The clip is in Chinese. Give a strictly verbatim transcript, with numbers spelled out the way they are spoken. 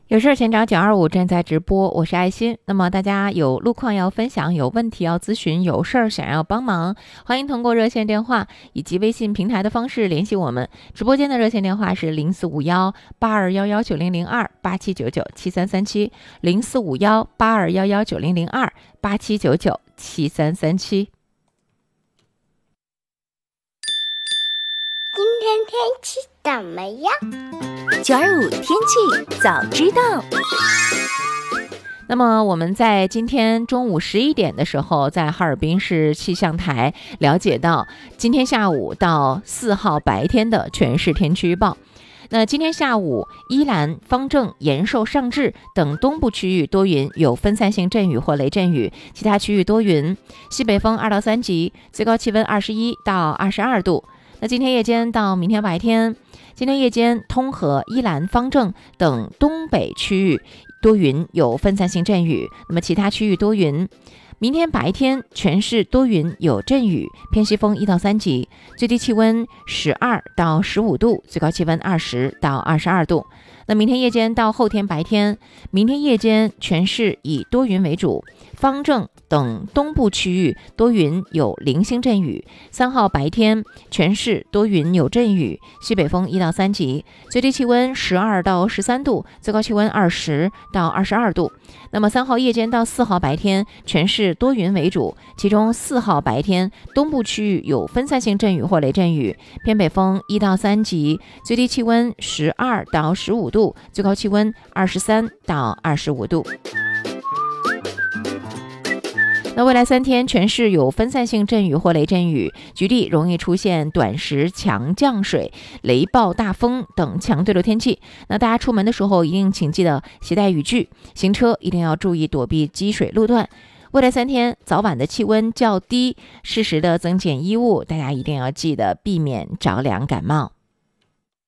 有事请找九二五，正在直播，我是爱心。那么大家有路况要分享，有问题要咨询，有事儿想要帮忙，欢迎通过热线电话以及微信平台的方式联系我们。直播间的热线电话是零四五幺八二幺幺九零零二八七九九七三三七，零四五幺八二幺幺九零零二八七九九七三三七。 今天天气怎么样？ 九二五天气早知道。 那么我们在今天中午十一点的时候，在哈尔滨市气象台了解到，今天下午到四号白天的全市天气预报。那今天下午，依兰、方正、延寿、上志等东部区域多云，有分散性阵雨或雷阵雨，其他区域多云，西北风二到三级，最高气温二十一到二十二度。那今天夜间到明天白天，今天夜间通和、依兰、方正等东北区域多云，有分散性阵雨，那么其他区域多云。明天白天全市多云有阵雨，偏西风一到三级，最低气温十二到十五度，最高气温二十到二十二度。那明天夜间到后天白天，明天夜间全市以多云为主，方正等东部区域多云有零星阵雨。三号白天全市多云有阵雨，西北风一到三级，最低气温十二到十三度，最高气温二十到二十二度。那么三号夜间到四号白天全市多云为主，其中四号白天东部区域有分散性阵雨或雷阵雨，偏北风一到三级，最低气温十二到十五度，最高气温二十三到二十五度。那未来三天全市有分散性阵雨或雷阵雨，局地容易出现短时强降水、雷暴大风等强对流天气。那大家出门的时候一定请记得携带雨具，行车一定要注意躲避积水路段。未来三天早晚的气温较低，适时的增减衣物，大家一定要记得避免着凉感冒。